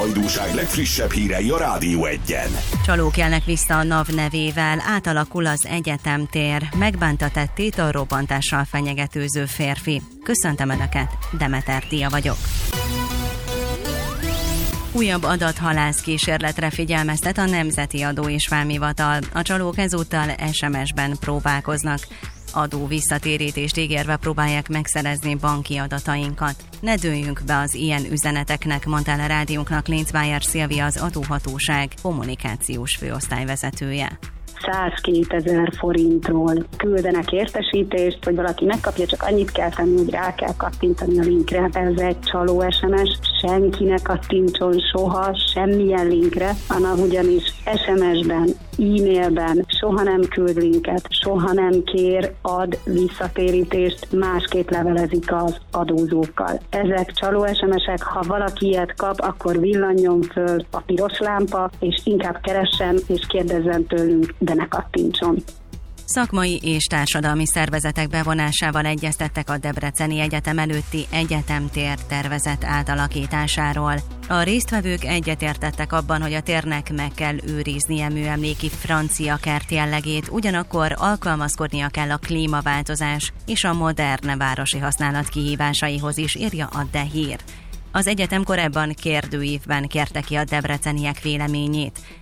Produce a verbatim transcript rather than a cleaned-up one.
sokszínűhajdúság legfrissebb hírei a Rádió Egyen. Csalók jelnek vissza a NAV nevével, átalakul az egyetemtér, megbánta tettét a robbantással fenyegetőző férfi. Köszöntöm Önöket, Demeter Tia vagyok. Újabb adathalász kísérletre figyelmeztet a Nemzeti Adó és Vámhivatal. A csalók ezúttal es em es-ben próbálkoznak. Adó visszatérítést ígérve próbálják megszerezni banki adatainkat. Ne dőljünk be az ilyen üzeneteknek, mondta a rádiónknak Linzmeier Szilvia, az adóhatóság kommunikációs főosztályvezetője. százkétezer forintról küldenek értesítést, hogy valaki megkapja, csak annyit kell tenni, hogy rá kell kattintani a linkre. Ez egy csaló es em es, senki ne kattintson soha semmilyen linkre, hanem ugyanis es em es-ben, e-mailben soha nem küld linket, soha nem kér, ad visszatérítést, másképp levelezik az adózókkal. Ezek csaló es em es-ek, ha valaki ilyet kap, akkor villanjon föl a piros lámpa, és inkább keressen és kérdezzen tőlünk, de ne kattintson. Szakmai és társadalmi szervezetek bevonásával egyeztettek a Debreceni Egyetem előtti egyetemtér tervezett átalakításáról. A résztvevők egyetértettek abban, hogy a térnek meg kell őriznie műemléki francia kert jellegét, ugyanakkor alkalmazkodnia kell a klímaváltozás és a modern városi használat kihívásaihoz is, írja a De Hír. Az egyetem korábban kérdőívben kérte ki a debreceniek véleményét.